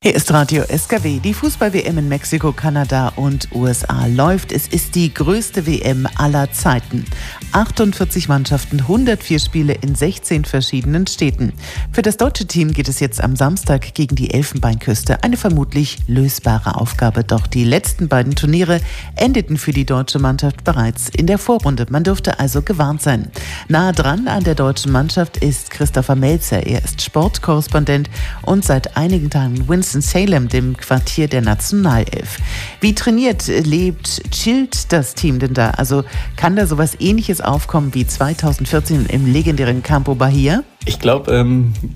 Hier ist Radio SKW. Die Fußball-WM in Mexiko, Kanada und USA läuft. Es ist die größte WM aller Zeiten. 48 Mannschaften, 104 Spiele in 16 verschiedenen Städten. Für das deutsche Team geht es jetzt am Samstag gegen die Elfenbeinküste. Eine vermutlich lösbare Aufgabe. Doch die letzten beiden Turniere endeten für die deutsche Mannschaft bereits in der Vorrunde. Man dürfte also gewarnt sein. Nahe dran an der deutschen Mannschaft ist Christopher Melzer. Er ist Sportkorrespondent und seit einigen Tagen in Winston-Salem, dem Quartier der Nationalelf. Wie trainiert, lebt, chillt das Team denn da? Also kann da sowas Ähnliches aufkommen wie 2014 im legendären Campo Bahia? Ich glaube,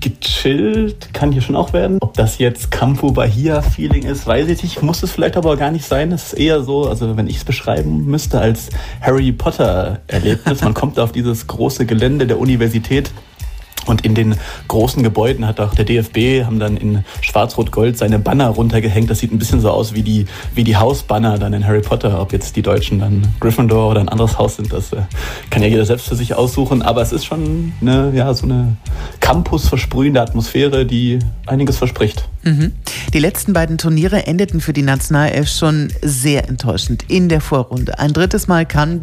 gechillt kann hier schon auch werden. Ob das jetzt Campo Bahia-Feeling ist, weiß ich nicht. Muss es vielleicht aber gar nicht sein. Es ist eher so, also wenn ich es beschreiben müsste, als Harry Potter-Erlebnis. Man kommt auf dieses große Gelände der Universität. Und in den großen Gebäuden hat auch der DFB, haben dann in Schwarz-Rot-Gold seine Banner runtergehängt. Das sieht ein bisschen so aus wie die Hausbanner dann in Harry Potter. Ob jetzt die Deutschen dann Gryffindor oder ein anderes Haus sind, das kann ja jeder selbst für sich aussuchen. Aber es ist schon so eine Campus-versprühende Atmosphäre, die einiges verspricht. Mhm. Die letzten beiden Turniere endeten für die Nationalelf schon sehr enttäuschend in der Vorrunde. Ein drittes Mal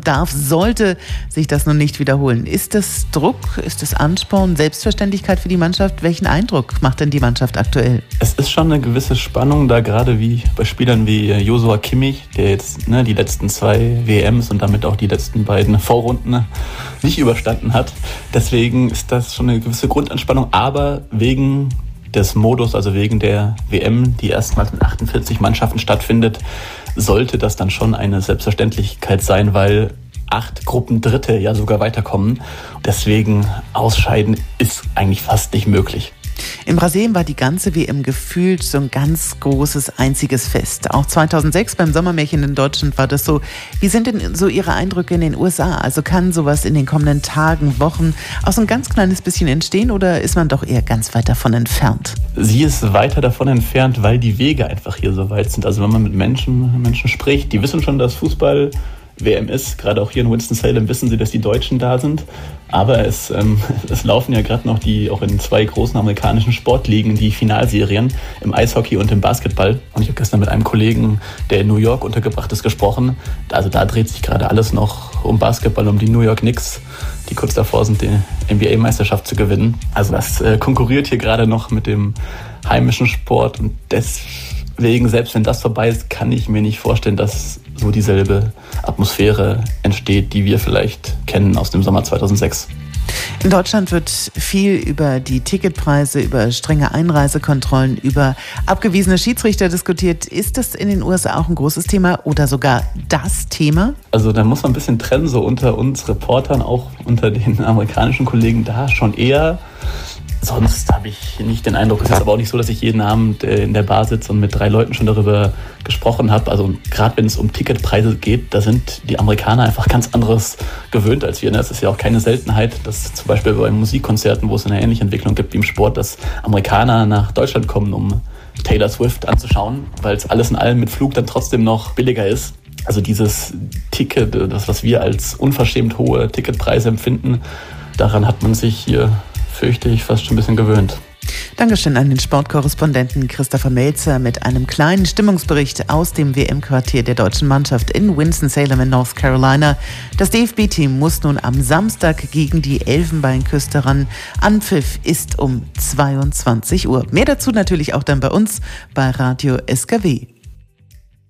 sollte sich das nun nicht wiederholen. Ist das Druck, ist das Ansporn, Selbstverständlichkeit für die Mannschaft? Welchen Eindruck macht denn die Mannschaft aktuell? Es ist schon eine gewisse Spannung da, gerade wie bei Spielern wie Joshua Kimmich, der jetzt die letzten 2 WMs und damit auch die letzten beiden Vorrunden nicht überstanden hat. Deswegen ist das schon eine gewisse Grundanspannung, aber wegen des Modus, also wegen der WM, die erstmals mit 48 Mannschaften stattfindet, sollte das dann schon eine Selbstverständlichkeit sein, weil 8 Gruppendritte ja sogar weiterkommen. Deswegen ausscheiden ist eigentlich fast nicht möglich. In Brasilien war die ganze WM gefühlt so ein ganz großes, einziges Fest. Auch 2006 beim Sommermärchen in Deutschland war das so. Wie sind denn so Ihre Eindrücke in den USA? Also kann sowas in den kommenden Tagen, Wochen auch so ein ganz kleines bisschen entstehen oder ist man doch eher ganz weit davon entfernt? Sie ist weiter davon entfernt, weil die Wege einfach hier so weit sind. Also wenn man mit Menschen spricht, die wissen schon, dass Fußball WM ist. Gerade auch hier in Winston-Salem wissen sie, dass die Deutschen da sind. Aber es laufen ja gerade noch auch in 2 großen amerikanischen Sportligen die Finalserien im Eishockey und im Basketball. Und ich habe gestern mit einem Kollegen, der in New York untergebracht ist, gesprochen. Also da dreht sich gerade alles noch um Basketball, um die New York Knicks, die kurz davor sind, die NBA-Meisterschaft zu gewinnen. Also das konkurriert hier gerade noch mit dem heimischen Sport. Und deswegen, selbst wenn das vorbei ist, kann ich mir nicht vorstellen, dass so dieselbe Atmosphäre entsteht, die wir vielleicht kennen aus dem Sommer 2006. In Deutschland wird viel über die Ticketpreise, über strenge Einreisekontrollen, über abgewiesene Schiedsrichter diskutiert. Ist das in den USA auch ein großes Thema oder sogar das Thema? Also da muss man ein bisschen trennen, so unter uns Reportern, auch unter den amerikanischen Kollegen da schon eher. Sonst habe ich nicht den Eindruck, es ist aber auch nicht so, dass ich jeden Abend in der Bar sitze und mit 3 Leuten schon darüber gesprochen habe. Also gerade wenn es um Ticketpreise geht, da sind die Amerikaner einfach ganz anderes gewöhnt als wir. Das ist ja auch keine Seltenheit, dass zum Beispiel bei Musikkonzerten, wo es eine ähnliche Entwicklung gibt wie im Sport, dass Amerikaner nach Deutschland kommen, um Taylor Swift anzuschauen, weil es alles in allem mit Flug dann trotzdem noch billiger ist. Also dieses Ticket, das was wir als unverschämt hohe Ticketpreise empfinden, daran hat man sich hier, fürchte ich, fast schon ein bisschen gewöhnt. Dankeschön an den Sportkorrespondenten Christopher Melzer mit einem kleinen Stimmungsbericht aus dem WM-Quartier der deutschen Mannschaft in Winston-Salem in North Carolina. Das DFB-Team muss nun am Samstag gegen die Elfenbeinküste ran. Anpfiff ist um 22 Uhr. Mehr dazu natürlich auch dann bei uns bei Radio SKW.